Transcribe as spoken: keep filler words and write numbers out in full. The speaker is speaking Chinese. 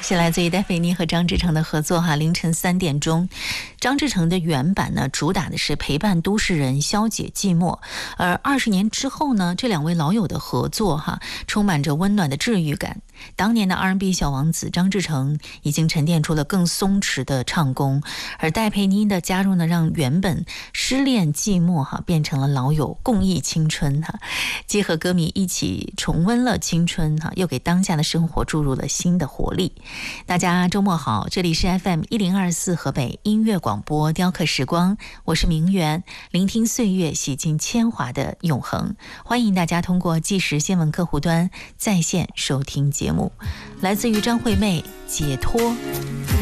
是来自于戴佩妮和张志成的合作哈。凌晨三点钟，张志成的原版呢，主打的是陪伴都市人消解寂寞，而二十年之后呢，这两位老友的合作哈，充满着温暖的治愈感。当年的 R and B 小王子张志成已经沉淀出了更松弛的唱功，而戴佩妮的加入呢，让原本失恋寂寞哈变成了老友共忆青春哈，既和歌迷一起重温了青春哈，又给当下的生活注入了新的活力。大家周末好，这里是 F M 一零二四河北音乐广播雕刻时光，我是明媛，聆听岁月洗尽铅华的永恒。欢迎大家通过即时新闻客户端在线收听节目，来自于张惠妹解脱。